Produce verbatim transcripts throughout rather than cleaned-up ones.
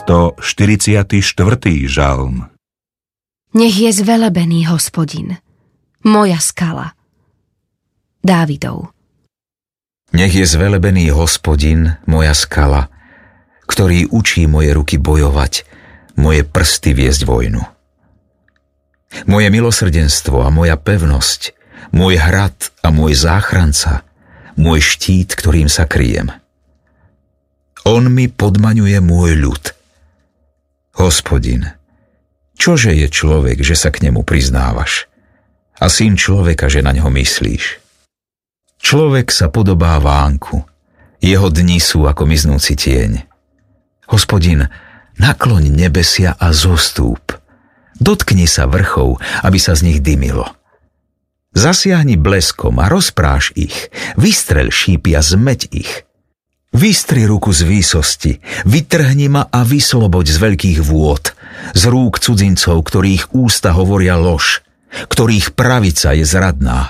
stoštyridsiaty štvrtý žalm. Nech je zvelebený Hospodin, moja skala. Dávidov. Nech je zvelebený Hospodin, moja skala, ktorý učí moje ruky bojovať, moje prsty viesť vojnu. Moje milosrdenstvo a moja pevnosť, môj hrad a môj záchranca, môj štít, ktorým sa kryjem. On mi podmaňuje môj ľud. Hospodin, čože je človek, že sa k nemu priznávaš? A syn človeka, že na ňo myslíš? Človek sa podobá vánku, jeho dni sú ako miznúci tieň. Hospodin, nakloň nebesia a zostúp. Dotkni sa vrchov, aby sa z nich dymilo. Zasiahni bleskom a rozpráš ich, vystreľ šípy a zmeť ich. Vystri ruku z výsosti, vytrhni ma a vysloboď z veľkých vôd, z rúk cudzincov, ktorých ústa hovoria lož, ktorých pravica je zradná.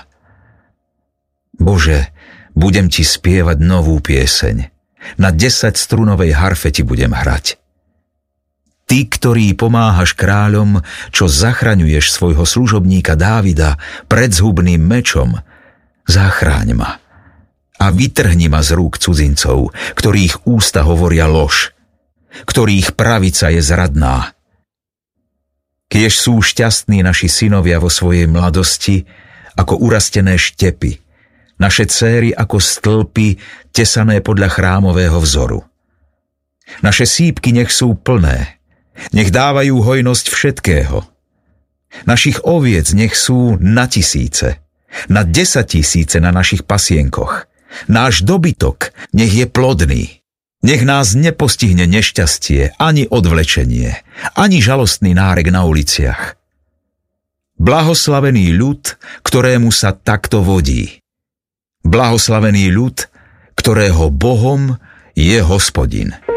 Bože, budem ti spievať novú pieseň, na desaťstrunovej harfe ti budem hrať. Ty, ktorý pomáhaš kráľom, čo zachraňuješ svojho služobníka Dávida pred zhubným mečom, zachráň ma a vytrhni ma z rúk cudzincov, ktorých ústa hovoria lož, ktorých pravica je zradná. Kiež sú šťastní naši synovia vo svojej mladosti, ako urastené štepy, naše céry ako stĺpy, tesané podľa chrámového vzoru. Naše sípky nech sú plné, nech dávajú hojnosť všetkého. Našich oviec nech sú na tisíce, na desaťtisíce na našich pasienkoch. Náš dobytok nech je plodný. Nech nás nepostihne nešťastie, ani odvlečenie, ani žalostný nárek na uliciach. Blahoslavený ľud, ktorému sa takto vodí. Blahoslavený ľud, ktorého Bohom je Hospodin.